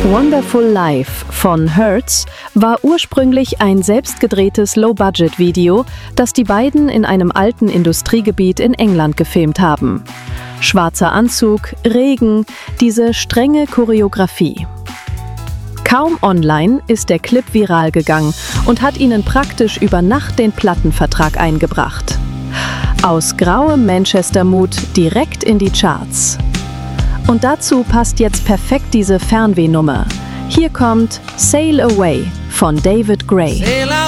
Wonderful Life von Hertz war ursprünglich ein selbstgedrehtes Low-Budget-Video, das die beiden in einem alten Industriegebiet in England gefilmt haben. Schwarzer Anzug, Regen, diese strenge Choreografie. Kaum online ist der Clip viral gegangen und hat ihnen praktisch über Nacht den Plattenvertrag eingebracht. Aus grauem Manchester-Mut direkt in die Charts. Und dazu passt jetzt perfekt diese Fernweh-Nummer. Hier kommt Sail Away von David Gray.